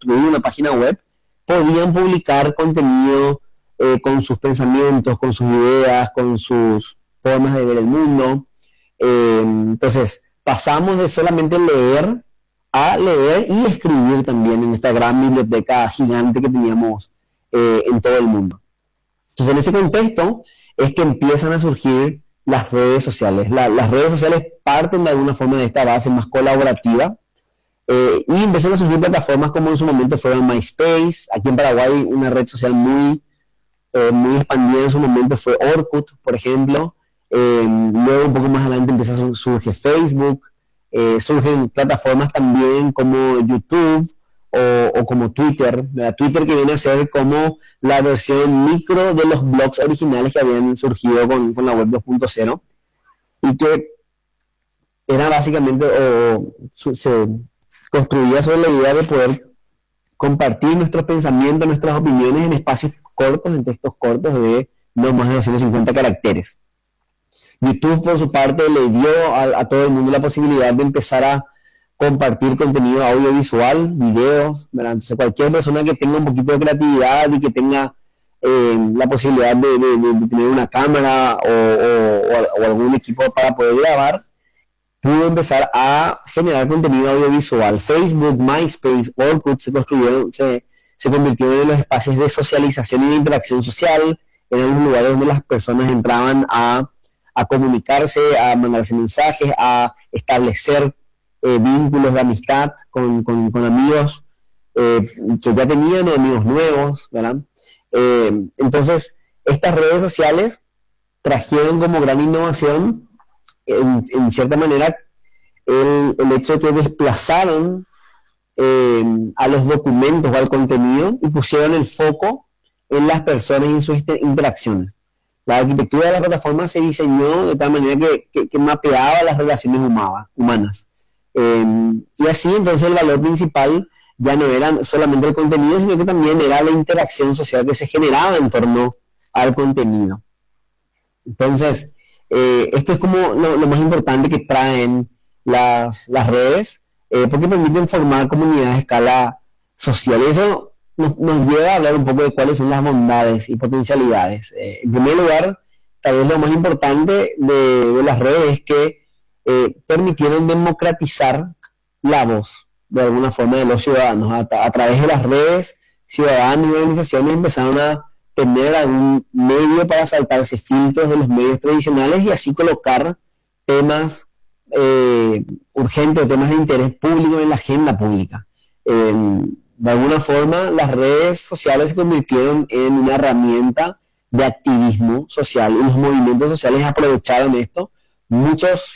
construir una página web, podían publicar contenido con sus pensamientos, con sus ideas, con sus formas de ver el mundo. Entonces, pasamos de solamente leer a leer y escribir también en esta gran biblioteca gigante que teníamos en todo el mundo. Entonces, en ese contexto es que empiezan a surgir las redes sociales. Las redes sociales parten de alguna forma de esta base más colaborativa y empiezan a surgir plataformas como en su momento fueron MySpace. Aquí en Paraguay una red social muy expandida en su momento fue Orkut, por ejemplo. Luego un poco más adelante surge Facebook. Surgen plataformas también como YouTube o como Twitter, ¿verdad? Twitter, que viene a ser como la versión micro de los blogs originales que habían surgido con la web 2.0 y que era básicamente se construía sobre la idea de poder compartir nuestros pensamientos, nuestras opiniones en espacios cortos, en textos cortos de no más de 250 caracteres. YouTube, por su parte, le dio a todo el mundo la posibilidad de empezar a compartir contenido audiovisual, videos, ¿verdad? Entonces, cualquier persona que tenga un poquito de creatividad y que tenga la posibilidad de tener una cámara o algún equipo para poder grabar, pudo empezar a generar contenido audiovisual. Facebook, MySpace, Orkut se convirtieron en los espacios de socialización y de interacción social, eran los lugares donde las personas entraban a comunicarse, a mandarse mensajes, a establecer vínculos de amistad con amigos que ya tenían o amigos nuevos, ¿verdad? Entonces, estas redes sociales trajeron como gran innovación, en cierta manera, el hecho de que desplazaron a los documentos o al contenido y pusieron el foco en las personas y en sus interacciones. La arquitectura de la plataforma se diseñó de tal manera que mapeaba las relaciones humanas. Y así entonces el valor principal ya no era solamente el contenido, sino que también era la interacción social que se generaba en torno al contenido. Entonces, esto es como lo más importante que traen las redes, porque permiten formar comunidades a escala social. Eso nos lleva a hablar un poco de cuáles son las bondades y potencialidades. En primer lugar, tal vez lo más importante de las redes es que permitieron democratizar la voz, de alguna forma, de los ciudadanos. A través de las redes, ciudadanos y organizaciones empezaron a tener algún medio para saltarse filtros de los medios tradicionales y así colocar temas urgentes o temas de interés público en la agenda pública. De alguna forma, las redes sociales se convirtieron en una herramienta de activismo social y los movimientos sociales aprovecharon esto. Muchas,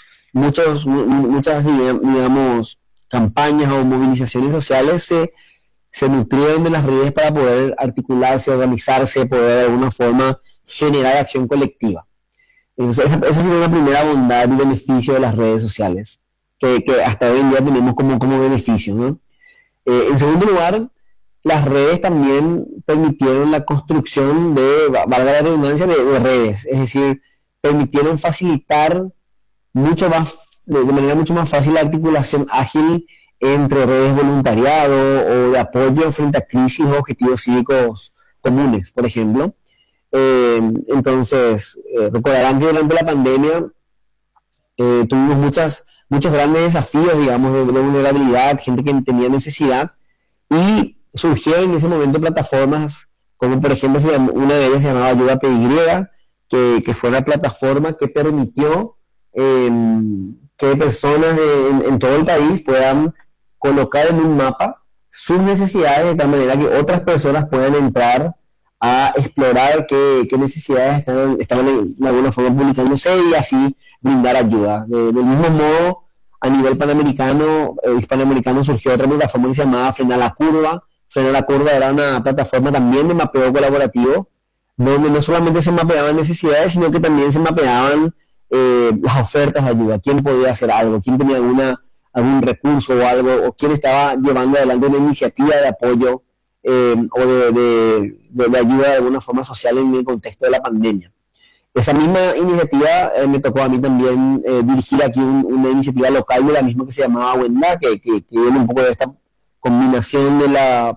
digamos, campañas o movilizaciones sociales se nutrieron de las redes para poder articularse, organizarse, poder de alguna forma generar acción colectiva. Entonces, esa sería una primera bondad y beneficio de las redes sociales, que hasta hoy en día tenemos como beneficio, ¿no? En segundo lugar, las redes también permitieron la construcción valga la redundancia, de redes, es decir, permitieron facilitar de manera mucho más fácil la articulación ágil entre redes de voluntariado o de apoyo frente a crisis o objetivos cívicos comunes, por ejemplo. Entonces, recordarán que durante la pandemia tuvimos muchos grandes desafíos, digamos, de vulnerabilidad, gente que tenía necesidad, y surgieron en ese momento plataformas como, por ejemplo, una de ellas se llamaba Ayuda PY, que fue una plataforma que permitió que personas en todo el país puedan colocar en un mapa sus necesidades de tal manera que otras personas puedan entrar a explorar qué necesidades estaban de alguna forma publicándose y así brindar ayuda. Del mismo modo, a nivel hispanoamericano surgió otra plataforma que se llamaba Frena la Curva. Frena la Curva era una plataforma también de mapeo colaborativo, donde no solamente se mapeaban necesidades, sino que también se mapeaban las ofertas de ayuda, quién podía hacer algo, quién tenía algún recurso o algo, o quién estaba llevando adelante una iniciativa de apoyo o de ayuda de alguna forma social en el contexto de la pandemia. Esa misma iniciativa me tocó a mí también dirigir aquí una iniciativa local de la misma que se llamaba Wenda, que viene un poco de esta combinación de la